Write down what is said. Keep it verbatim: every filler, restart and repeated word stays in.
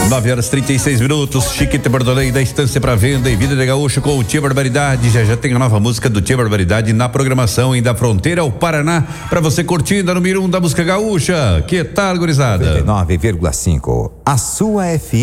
nove horas e trinta e seis minutos. Chiquete Bordelei da Estância para Venda e Vida de Gaúcho com o Tia Barbaridade. Já já tem a nova música do Tia Barbaridade na programação em da fronteira ao Paraná para você curtindo a número um da música gaúcha. Que tal, gurizada? noventa e nove vírgula cinco. A sua F M.